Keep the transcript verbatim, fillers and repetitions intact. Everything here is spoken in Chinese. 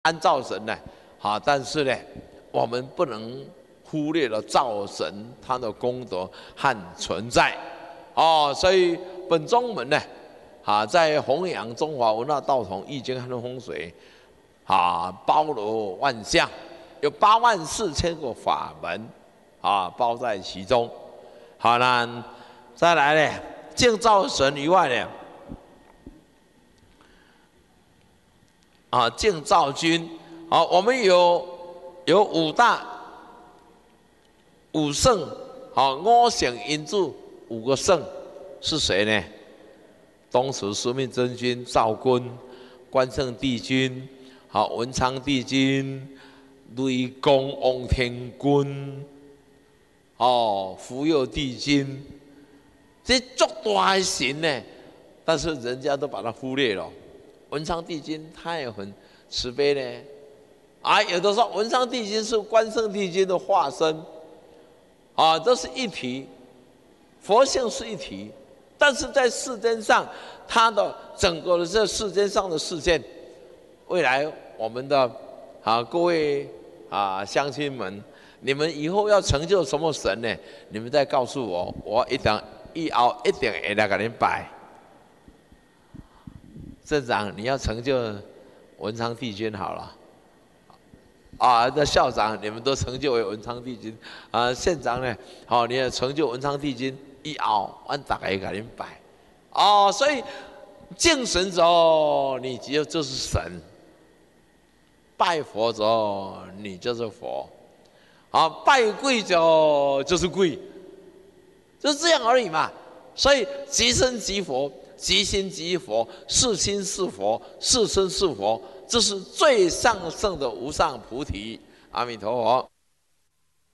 安灶神呢，好，但是呢，我们不能忽略了灶神他的功德和存在，哦，所以本宗门呢，啊，在弘扬中华文化道统、易经和风水，啊，包罗万象，有八万四千个法门，啊，包在其中。好，那再来呢，敬灶神以外呢，啊，敬灶君。好，我们有有五大五圣，好，五行因柱五个圣是谁呢？东池司命真君、灶君、关圣帝君、好文昌帝君、雷公王天君，哦，福佑帝君，这足大的神呢，但是人家都把它忽略了。文昌帝君他也很慈悲呢。啊，有的说文昌帝君是关圣帝君的化身，啊，都是一体，佛性是一体，但是在世间上，它的整个的这世间上的事件，未来我们的啊各位啊乡亲们，你们以后要成就什么神呢？你们再告诉我，我一定以后一定会来给您拜。镇长，你要成就文昌帝君好了。啊，那校长你们都成就为文昌帝君，啊，县长呢，好、哦，你也成就文昌帝君，以后我大家给您拜，哦，所以敬神者，你就就是神；拜佛者，你就是佛；啊，拜贵者就是贵，就是这样而已嘛。所以即身即佛，即心即佛，是心是佛，是身是佛。这是最上圣的无上菩提，阿弥陀佛。